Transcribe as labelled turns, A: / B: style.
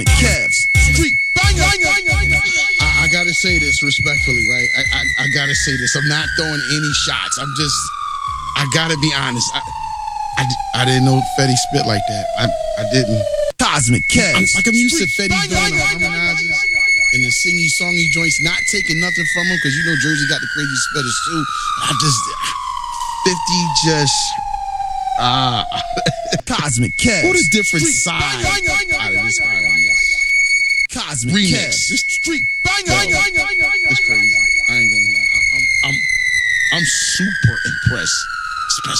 A: Kevs, street banger.
B: I gotta say this respectfully, right? I gotta say this. I'm not throwing any shots. I gotta be honest. I didn't know Fetty spit like that. I didn't.
A: Cosmic Kevs.
B: I'm used to Fetty doing the harmonizers and the singy songy joints, not taking nothing from him, because you know Jersey got the crazy spitters too. 50 just
A: Cosmic Kevs.
B: What a different side out of this guy on this.
A: Cosmic
B: Remix.
A: Kevs. Street banger.
B: It's crazy. I ain't gonna lie. I'm super impressed, especially